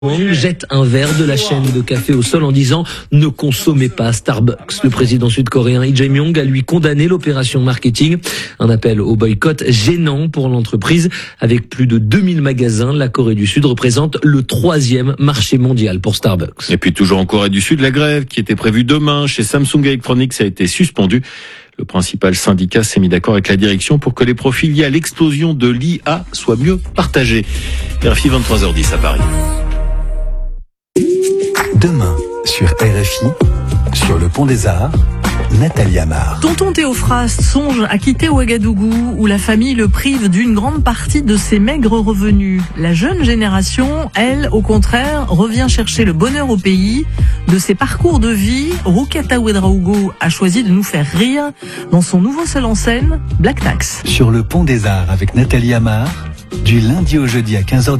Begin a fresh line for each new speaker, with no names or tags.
Jette un verre de la chaîne de café au sol en disant « Ne consommez pas Starbucks ». Le président sud-coréen Lee Jae-myung a lui condamné l'opération marketing. Un appel au boycott gênant pour l'entreprise. Avec plus de 2000 magasins, la Corée du Sud représente le 3e marché mondial pour Starbucks.
Et puis toujours en Corée du Sud, la grève qui était prévue demain chez Samsung Electronics a été suspendue. Le principal syndicat s'est mis d'accord avec la direction pour que les profits liés à l'explosion de l'IA soient mieux partagés. RFI 23h10 à Paris.
Demain, sur RFI, sur le Pont des Arts, Nathalie Amar.
Tonton Théophras songe à quitter Ouagadougou, où la famille le prive d'une grande partie de ses maigres revenus. La jeune génération, elle, au contraire, revient chercher le bonheur au pays. De ses parcours de vie, Rukata Ouedraogo a choisi de nous faire rire dans son nouveau seul en scène, Black Tax.
Sur le Pont des Arts avec Nathalie Amar, du lundi au jeudi à 15h.